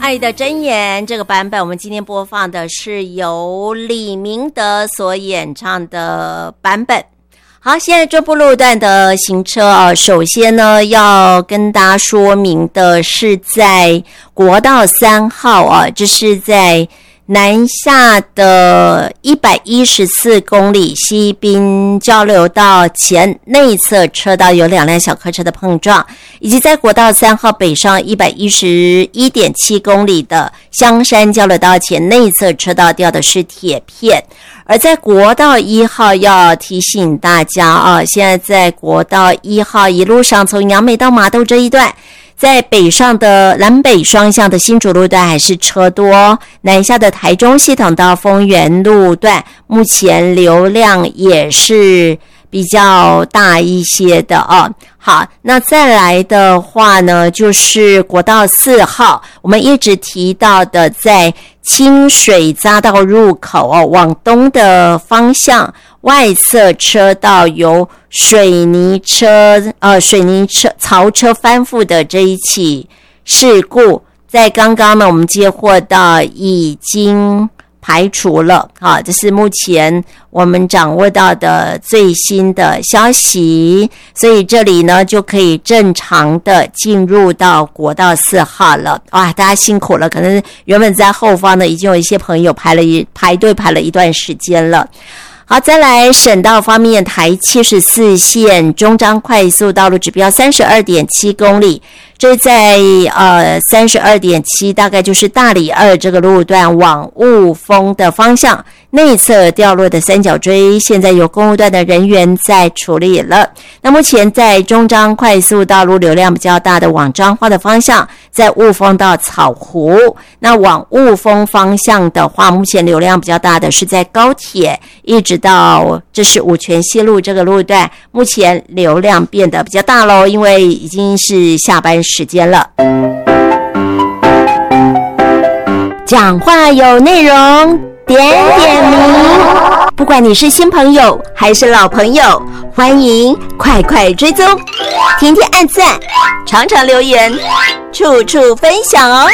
爱的箴言这个版本，我们今天播放的是由李明德所演唱的版本。好，现在这部路段的行车首先呢要跟大家说明的是在国道3号这是在南下的114公里西滨交流道前内侧车道有2辆小客车的碰撞，以及在国道3号北上111.7公里的香山交流道前内侧车道掉的是铁片。而在国道1号要提醒大家现在在国道1号一路上从杨梅到麻豆这一段，在北上的南北双向的新竹路段还是车多，南下的台中系统到丰原路段目前流量也是比较大一些的好，那再来的话呢就是国道4号我们一直提到的在清水匝道入口往东的方向外侧车道由水泥槽车翻覆的这一起事故，在刚刚呢我们接获到已经排除了这是目前我们掌握到的最新的消息，所以这里呢就可以正常的进入到国道4号了。哇，大家辛苦了，可能原本在后方呢已经有一些朋友排队排了一段时间了。好，再来省道方面，台74线中彰快速道路指标 32.7 公里，这在32.7 大概就是大里2这个路段往雾峰的方向内侧掉落的三角锥，现在有公路段的人员在处理了。那目前在中彰快速道路流量比较大的往彰化的方向，在雾峰到草湖，那往雾峰方向的话，目前流量比较大的是在高铁一直到这是五权西路这个路段，目前流量变得比较大咯，因为已经是下班时间了。讲话有内容，点点名，不管你是新朋友还是老朋友，欢迎快快追踪，天天按赞，常常留言，处处分享哦。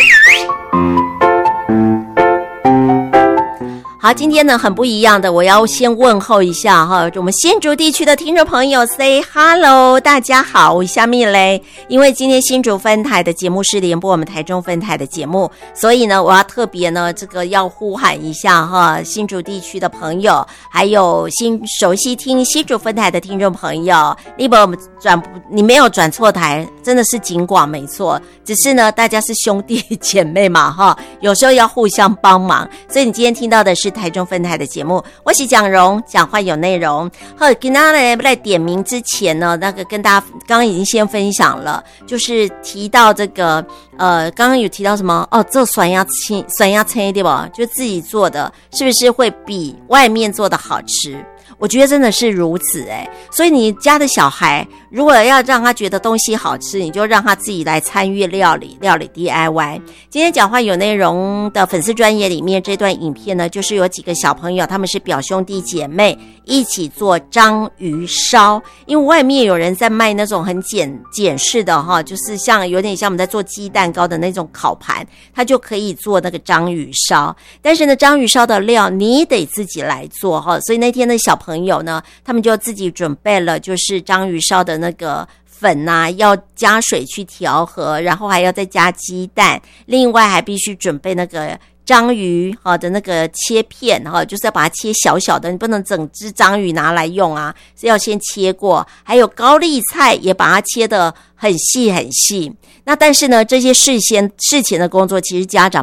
好，今天呢很不一样的，我要先问候一下我们新竹地区的听众朋友 say hello， 大家好，下面嘞，因为今天新竹分台的节目是联播我们台中分台的节目，所以呢我要特别呢要呼喊一下新竹地区的朋友，还有熟悉听新竹分台的听众朋友，你没有转错台，真的是警广没错，只是呢大家是兄弟姐妹嘛有时候要互相帮忙，所以你今天听到的是台中分台的节目，我是蒋蓉，讲话有内容。跟大家来点名之前呢，跟大家刚刚已经先分享了，就是提到这个刚刚有提到什么做酸鸭青对吧？就自己做的是不是会比外面做的好吃？我觉得真的是如此所以你家的小孩如果要让他觉得东西好吃，你就让他自己来参与料理 DIY。 今天讲话有内容的粉丝专页里面这段影片呢，就是有几个小朋友，他们是表兄弟姐妹一起做章鱼烧，因为外面有人在卖那种很简式的就是有点像我们在做鸡蛋糕的那种烤盘，他就可以做那个章鱼烧，但是呢章鱼烧的料你得自己来做所以那天的小朋友呢，他们就自己准备了就是章鱼烧的那个粉要加水去调和，然后还要再加鸡蛋，另外还必须准备那个章鱼的那个切片就是要把它切小小的，你不能整只章鱼拿来用是要先切过，还有高丽菜也把它切得很细很细。那但是呢这些事前的工作其实家长